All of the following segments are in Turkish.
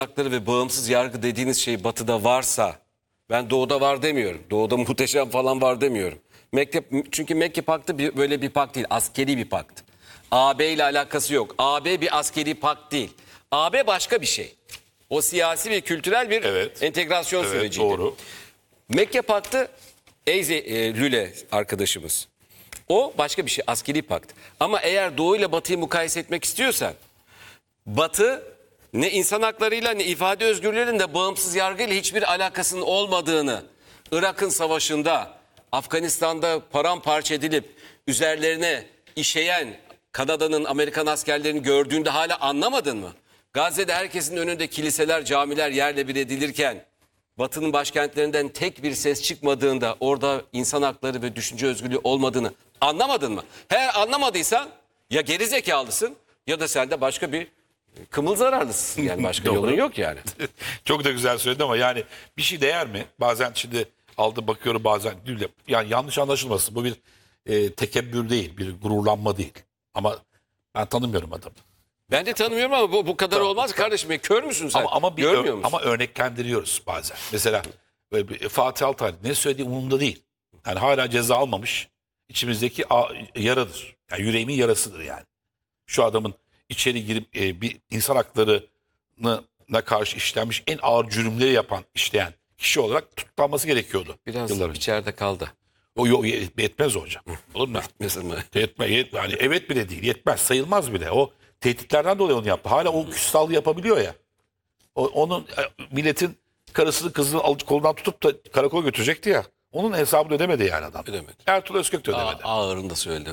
hakları ve bağımsız yargı dediğiniz şey Batı'da varsa, ben Doğu'da var demiyorum. Doğu'da muhteşem falan var demiyorum. Çünkü Mekke Paktı böyle bir pakt değil, askeri bir pakt. AB ile alakası yok. AB bir askeri pakt değil. AB başka bir şey. O siyasi ve kültürel bir entegrasyon süreciydi. Doğru. Mekke Paktı, Lüle arkadaşımız. O başka bir şey, askeri pakt. Ama eğer Doğu ile Batı'yı mukayese etmek istiyorsan, Batı ne insan haklarıyla ne ifade özgürlüğünün de bağımsız yargıyla hiçbir alakasının olmadığını, Irak'ın savaşında, Afganistan'da paramparça edilip üzerlerine işeyen Kanada'nın, Amerikan askerlerini gördüğünde hala anlamadın mı? Gazze'de herkesin önünde kiliseler, camiler yerle bir edilirken, Batı'nın başkentlerinden tek bir ses çıkmadığında orada insan hakları ve düşünce özgürlüğü olmadığını anlamadın mı? Eğer anlamadıysan ya geri zekalısın ya da sen de başka bir kımıl zararlısın. Yani başka yolun yok yani. Çok da güzel söyledin ama yani bir şey değer mi? Bazen şimdi bakıyorum bazen yani yanlış anlaşılmasın. Bu bir tekebbür değil, bir gururlanma değil. Ama ben tanımıyorum adamı. Ben de tanımıyorum ama bu kadar olmaz kardeşim. Kör müsün sen? Görmüyor musun? Ama örneklendiriyoruz bazen. Mesela böyle Fatih Altaylı ne söylediği umurumda değil. Yani hala ceza almamış. İçimizdeki yaradır. Yani yüreğimin yarasıdır yani. Şu adamın içeri girip bir insan haklarına karşı işlenmiş en ağır cürümleri işleyen kişi olarak tutuklanması gerekiyordu. Biraz içeride kaldı. O yetmez hocam. Olur mu? Mesela. Yani evet bile değil. Yetmez. Sayılmaz bile. O tehditlerden dolayı onu yaptı. Hala o küstahlığı yapabiliyor ya. Onun milletin karısını kızını alıp kolundan tutup da karakola götürecekti ya. Onun hesabını ödemedi yani adam. Ödemedi. Ertuğrul Özkök de ödemedi. Ağırını da söyledi.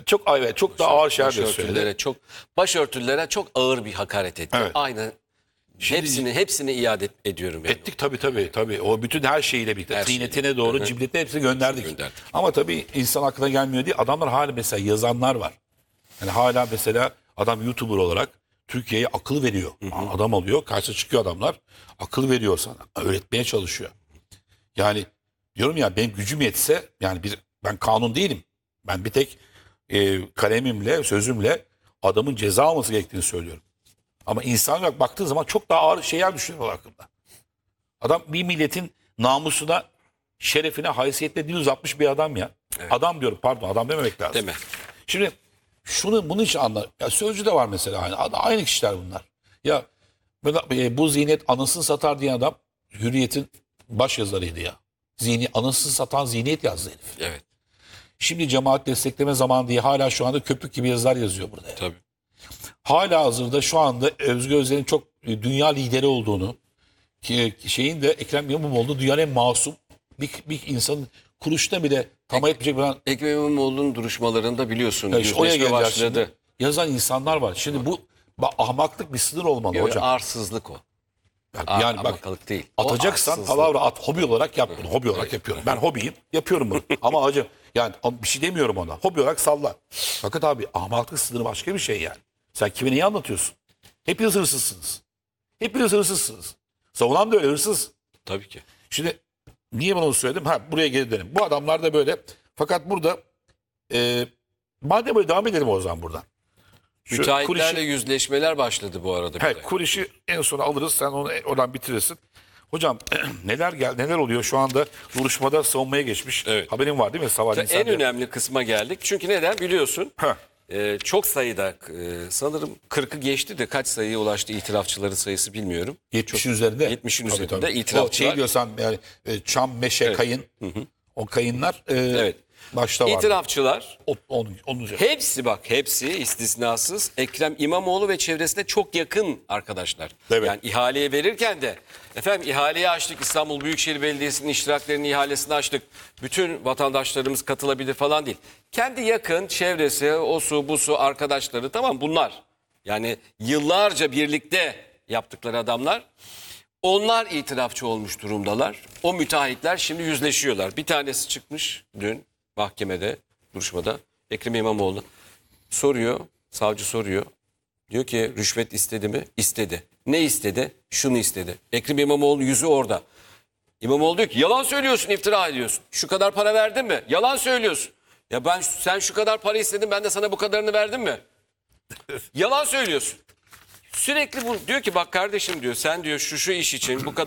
Çok daha ağır şeyler de söyledi. Başörtülere çok ağır bir hakaret etti. Evet. Aynen. Hepsini iade ediyorum. Yani. Ettik tabii. O bütün her şeyiyle birlikte. Tıynetine doğru, cibletine hepsini gönderdik. Ama tabii insan aklına gelmiyor diye adamlar hala mesela yazanlar var. Yani hala mesela adam YouTuber olarak Türkiye'ye akıl veriyor. Adam alıyor, karşı çıkıyor adamlar. Akıl veriyor sana. Öğretmeye çalışıyor. Yani diyorum ya benim gücüm yetse yani ben kanun değilim. Ben bir tek kalemimle, sözümle adamın ceza alması gerektiğini söylüyorum. Ama insan olarak baktığı zaman çok daha ağır şeyler düşünüyor hakkında. Adam bir milletin namusuna, şerefine, haysiyetine dil uzatmış bir adam ya. Evet. Adam diyorum adam dememek lazım. Deme. Şimdi bunun için anlar. Ya Sözcü de var mesela aynı kişiler bunlar. Ya bu zihniyet anasını satar diyen adam Hürriyet'in baş yazarıydı ya. Anasını satan zihniyet yazdı herif. Evet. Şimdi cemaat destekleme zamanı diye hala şu anda köpük gibi yazılar yazıyor burada. Yani. Tabii. Hala hazırda şu anda Özgür Özel'in çok dünya lideri olduğunu, şeyin de Ekrem İmamoğlu dünyanın en masum bir insanın kuruşta bile tamah etmeyecek. Ekrem İmamoğlu'nun duruşmalarında biliyorsun yüzleşme başladı. Şimdi, yazan insanlar var. Şimdi bu ahmaklık bir sınır olmalı hocam. Arsızlık o. Yani bak değil. atacaksan palavra at, hobi olarak yap bunu. Hobi olarak yapıyorum. Ben hobiyim, yapıyorum bunu. Ama hocam yani bir şey demiyorum ona. Hobi olarak salla. Fakat abi ahmaklık sınırı başka bir şey yani. Sen kime neyi anlatıyorsun? Hepiniz hırsızsınız. Hepiniz hırsızsınız. Savunan da öyle hırsız. Tabii ki. Şimdi niye ben onu söyledim? Buraya geri dönelim. Bu adamlar da böyle. Fakat burada madem böyle devam edelim o zaman buradan. Müteahhitlerle yüzleşmeler başladı bu arada. Evet, Kuriş'i en sona alırız. Sen onu oradan bitirirsin. Hocam neler oluyor şu anda duruşmada savunmaya geçmiş. Evet. Haberin var değil mi? En önemli kısma geldik. Çünkü neden biliyorsun? Çok sayıda sanırım 40'ı geçti de kaç sayıya ulaştı itirafçıların sayısı bilmiyorum. 70'in üzerinde. 70'in üzerinde itirafçılar. Diyorsan yani çam, meşe, kayın. O kayınlar başta var. İtirafçılar onun hepsi istisnasız Ekrem İmamoğlu ve çevresine çok yakın arkadaşlar. Evet. Yani ihaleye verirken de efendim ihaleyi açtık, İstanbul Büyükşehir Belediyesi'nin iştiraklerinin ihalesini açtık. Bütün vatandaşlarımız katılabilir falan değil. Kendi yakın çevresi, busu arkadaşları, tamam bunlar. Yani yıllarca birlikte yaptıkları adamlar. Onlar itirafçı olmuş durumdalar. O müteahhitler şimdi yüzleşiyorlar. Bir tanesi çıkmış dün mahkemede, duruşmada. Ekrem İmamoğlu soruyor, savcı soruyor. Diyor ki rüşvet istedi mi? İstedi. Ne istedi? Şunu istedi. Ekrem İmamoğlu yüzü orada. İmamoğlu diyor ki yalan söylüyorsun, iftira ediyorsun. Şu kadar para verdin mi? Yalan söylüyorsun. Ya sen şu kadar para istedin, ben de sana bu kadarını verdim mi? Yalan söylüyorsun. Sürekli bu diyor ki bak kardeşim diyor sen diyor şu iş için bu kadar